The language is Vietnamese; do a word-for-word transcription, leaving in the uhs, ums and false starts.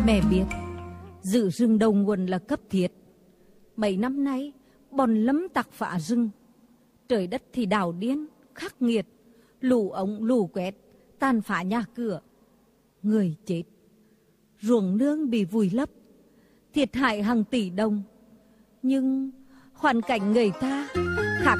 Mẹ biết giữ rừng đầu nguồn là cấp thiết. Mấy năm nay bọn lâm tặc phá rừng, trời đất thì đảo điên khắc nghiệt, lũ ống lũ quét tàn phá nhà cửa, người chết, ruộng nương bị vùi lấp, thiệt hại hàng tỷ đồng. Nhưng hoàn cảnh người ta khác